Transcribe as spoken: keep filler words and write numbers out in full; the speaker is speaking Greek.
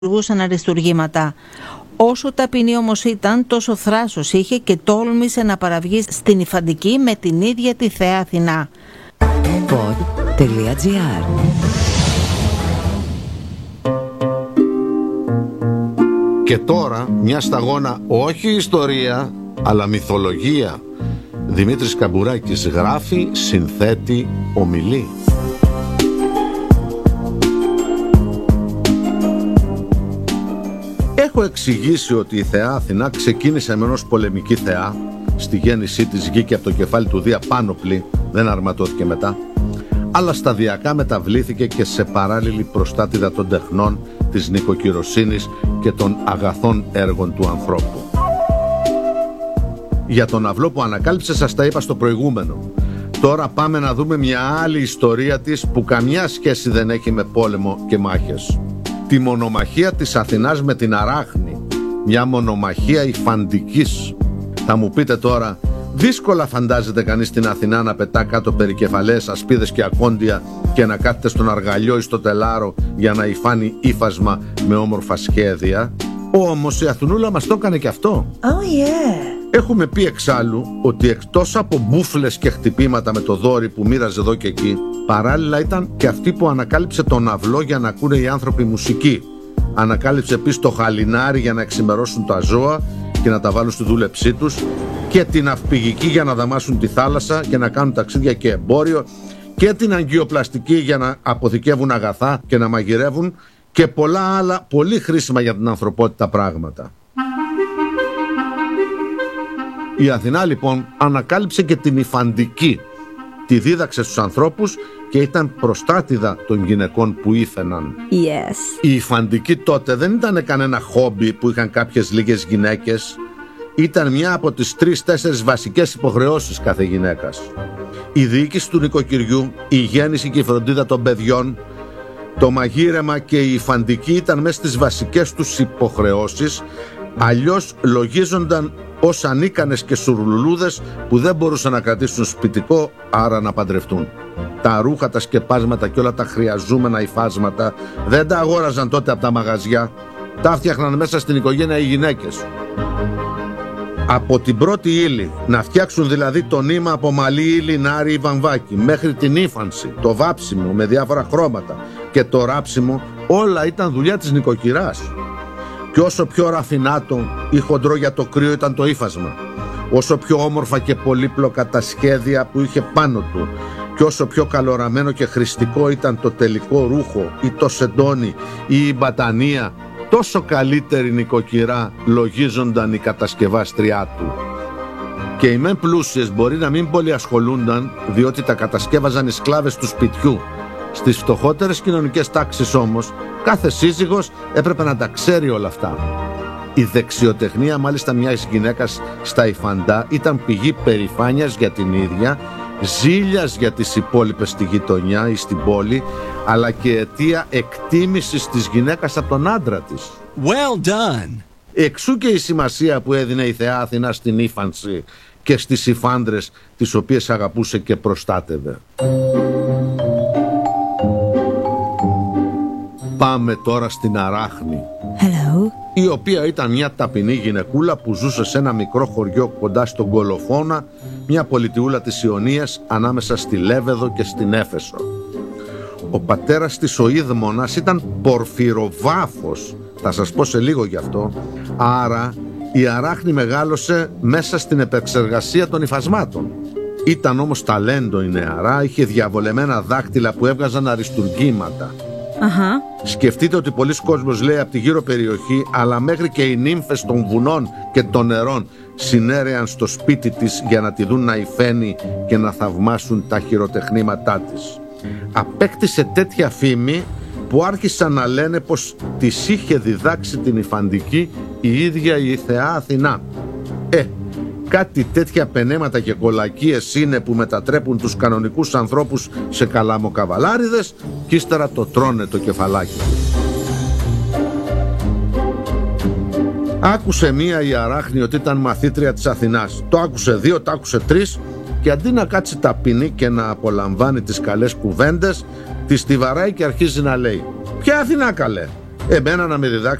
δημιουργούσαν αριστουργήματα. Όσο ταπεινή όμως ήταν, τόσο θράσος είχε και τόλμησε να παραβγεί στην υφαντική με την ίδια τη Θεά Αθηνά. pod.gr Και τώρα μια σταγόνα όχι ιστορία, αλλά μυθολογία. Δημήτρης Καμπουράκης γράφει, συνθέτει, ομιλεί. Έχω εξηγήσει ότι η Θεά Αθηνά ξεκίνησε με ενός πολεμική θεά. Στη γέννησή της βγήκε από το κεφάλι του Δία πάνωπλη, δεν αρματώθηκε μετά, αλλά σταδιακά μεταβλήθηκε και σε παράλληλη προστάτηδα των τεχνών, της νοικοκυροσύνης και των αγαθών έργων του ανθρώπου. Για τον αυλό που ανακάλυψε σας τα είπα στο προηγούμενο. Τώρα πάμε να δούμε μια άλλη ιστορία της που καμιά σχέση δεν έχει με πόλεμο και μάχες. Τη μονομαχία της Αθηνάς με την Αράχνη. Μια μονομαχία υφαντικής. Θα μου πείτε τώρα, δύσκολα φαντάζεται κανείς την Αθηνά να πετά κάτω περικεφαλές, ασπίδες και ακόντια και να κάθεται στον αργαλιό ή στο τελάρο για να υφάνει ύφασμα με όμορφα σχέδια. Όμως η Αθηνούλα μας το έκανε και αυτό. Oh yeah. Έχουμε πει εξάλλου ότι εκτός από μπούφλες και χτυπήματα με το δόρυ που μοίραζε εδώ και εκεί, παράλληλα ήταν και αυτή που ανακάλυψε τον αυλό για να ακούνε οι άνθρωποι μουσική. Ανακάλυψε επίσης το χαλινάρι για να εξημερώσουν τα ζώα και να τα βάλουν στη δούλεψή τους, και την αυπηγική για να δαμάσουν τη θάλασσα και να κάνουν ταξίδια και εμπόριο, και την αγκιοπλαστική για να αποθηκεύουν αγαθά και να μαγειρεύουν, και πολλά άλλα πολύ χρήσιμα για την ανθρωπότητα πράγματα. Η Αθηνά λοιπόν ανακάλυψε και την υφαντική. Τη δίδαξε στους ανθρώπους και ήταν προστάτηδα των γυναικών που ήθεναν. Yes. Η υφαντική τότε δεν ήταν κανένα χόμπι που είχαν κάποιες λίγες γυναίκες. Ήταν μια από τις τρεις-τέσσερις βασικές υποχρεώσεις κάθε γυναίκας. Η διοίκηση του νοικοκυριού, η γέννηση και η φροντίδα των παιδιών, το μαγείρεμα και η υφαντική ήταν μέσα στις βασικές τους υποχρεώσεις, αλλιώς λογίζονταν ως ανίκανες και σουρλουλούδες που δεν μπορούσαν να κρατήσουν σπιτικό, άρα να παντρευτούν. Τα ρούχα, τα σκεπάσματα και όλα τα χρειαζούμενα υφάσματα δεν τα αγόραζαν τότε από τα μαγαζιά, τα φτιάχναν μέσα στην οικογένεια οι γυναίκες. Από την πρώτη ύλη, να φτιάξουν δηλαδή το νήμα από μαλλί, ύλη, νάρι ή βαμβάκι, μέχρι την ύφανση, το βάψιμο με διάφορα χρώματα και το ράψιμο, όλα ήταν δουλειά της νοικοκυράς. Και όσο πιο ραφινάτο ή χοντρό για το κρύο ήταν το ύφασμα, όσο πιο όμορφα και πολύπλοκα τα σχέδια που είχε πάνω του, και όσο πιο καλοραμένο και χρηστικό ήταν το τελικό ρούχο ή το σεντόνι ή η μπατανία, τόσο καλύτερη νοικοκυρά λογίζονταν η κατασκευάστριά του. Και οι μεν πλούσιες μπορεί να μην πολύ ασχολούνταν, διότι τα κατασκεύαζαν οι σκλάβες του σπιτιού. Στις φτωχότερες κοινωνικές τάξεις όμως, κάθε σύζυγος έπρεπε να τα ξέρει όλα αυτά. Η δεξιοτεχνία μάλιστα μιας γυναίκας στα υφαντά ήταν πηγή περηφάνειας για την ίδια, ζήλιας για τις υπόλοιπες στη γειτονιά ή στην πόλη, αλλά και αιτία εκτίμησης της γυναίκας από τον άντρα της. Well done. Εξού και η σημασία που έδινε η Θεά Αθηνά στην ύφανση και στις υφάντρες, τις οποίες αγαπούσε και προστάτευε. Πάμε τώρα στην Αράχνη. Hello. Η οποία ήταν μια ταπεινή γυναικούλα που ζούσε σε ένα μικρό χωριό κοντά στον Κολοφώνα, μια πολιτιούλα της Ιωνίας ανάμεσα στη Λέβεδο και στην Έφεσο. Ο πατέρας της, ο Ίδμονας, ήταν πορφυροβάφος, θα σας πω σε λίγο γι' αυτό. Άρα η Αράχνη μεγάλωσε μέσα στην επεξεργασία των υφασμάτων. Ήταν όμως ταλέντο η νεαρά, είχε διαβολεμένα δάκτυλα που έβγαζαν αριστουργήματα. Uh-huh. Σκεφτείτε ότι πολλοί κόσμος λέει από τη γύρω περιοχή, αλλά μέχρι και οι νύμφες των βουνών και των νερών συνέρεαν στο σπίτι της για να τη δουν να υφαίνει και να θαυμάσουν τα χειροτεχνήματά της. Απέκτησε τέτοια φήμη που άρχισαν να λένε πως της είχε διδάξει την υφαντική η ίδια η Θεά Αθηνά. Ε, κάτι τέτοια πενέματα και κολακίες είναι που μετατρέπουν τους κανονικούς ανθρώπους σε καλάμοκαβαλάριδες και ύστερα το τρώνε το κεφαλάκι. Άκουσε μία η Αράχνη ότι ήταν μαθήτρια της Αθηνάς. Το άκουσε δύο, το άκουσε τρεις, και αντί να κάτσει ταπεινή και να απολαμβάνει τις καλές κουβέντες, τη στιβαράει και αρχίζει να λέει: «Ποια Αθηνά, καλέ? Εμένα να με διδάξει